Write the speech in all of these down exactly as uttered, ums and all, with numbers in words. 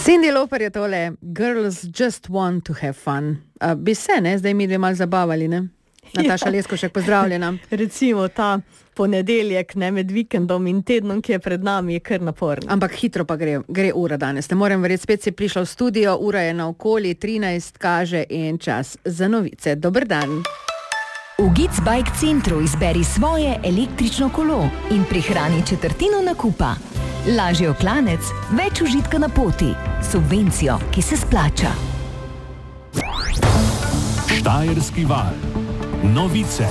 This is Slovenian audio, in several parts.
Cyndi Lauper je tole, Girls just want to have fun. Uh, bi se, ne, zdaj mi dve malo zabavali, ne? Nataša ja. Leskošek, pozdravljena. Recimo ta ponedeljek, ne, med vikendom in tednom, ki je pred nami, je kar naporno. Ampak hitro pa gre, gre ura danes. Ne morem verjeti, spet si prišla v studio, ura je na okoli trinajst kaže in čas za novice. Dober dan. V Gic Bike centru izberi svoje električno kolo in prihrani četrtino nakupa. Lažji oklanec, več užitka na poti, subvencijo, ki se splača. Štajerski val. Novice.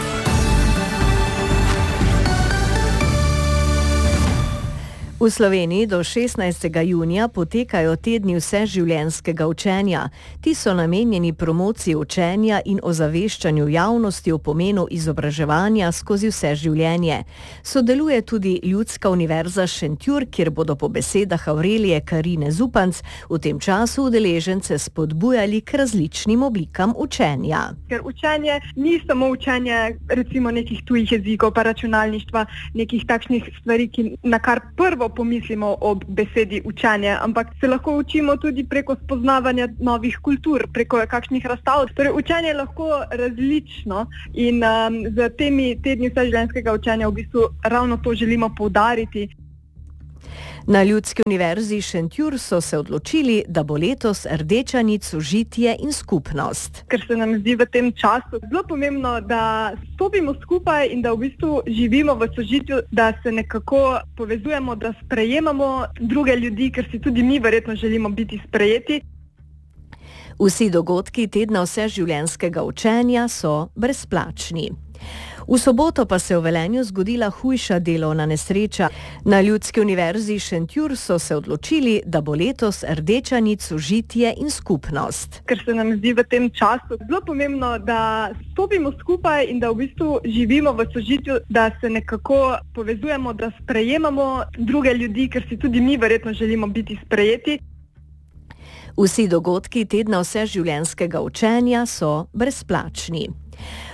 V Sloveniji do šestnajstega junija potekajo tedni vseživljenjskega učenja. Ti so namenjeni promociji učenja in ozaveščanju javnosti o pomenu izobraževanja skozi vse življenje. Sodeluje tudi Ljudska univerza Šentjur, kjer bodo po besedah Aurelije Karine Zupanc v tem času udeležence spodbujali k različnim oblikam učenja. Ker učenje ni samo učenje recimo nekih tujih jezikov, pa računalništva, nekih takšnih stvari, ki na kar prvo pomislimo o besedi učenje, ampak se lahko učimo tudi preko spoznavanja novih kultur, preko kakšnih razstav. Torej, učenje je lahko različno in um, z temi tedni vseživljenjskega učenja v bistvu ravno to želimo poudariti. Na Ljudski univerzi Šentjur so se odločili, da bo letos rdeča nit sožitje in skupnost. Ker se nam zdi v tem času zelo pomembno, da stopimo skupaj in da v bistvu živimo v sožitju, da se nekako povezujemo, da sprejemamo druge ljudi, ker si tudi mi verjetno želimo biti sprejeti. Vsi dogodki tedna vseživljenjskega učenja so brezplačni. V soboto pa se je v Velenju zgodila hujša delovna nesreča. Na Ljudski univerzi Šentjur so se odločili, da bo letos rdeča nit sožitje in skupnost. Ker se nam zdi v tem času zelo pomembno, da stopimo skupaj in da v bistvu živimo v sožitju, da se nekako povezujemo, da sprejemamo druge ljudi, ker si tudi mi verjetno želimo biti sprejeti. Vsi dogodki tedna vseživljenjskega učenja so brezplačni.